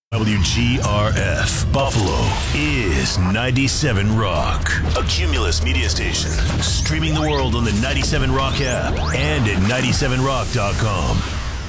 WGRF Buffalo is 97 Rock, a Cumulus media station, streaming the world on the 97 Rock app and at 97rock.com.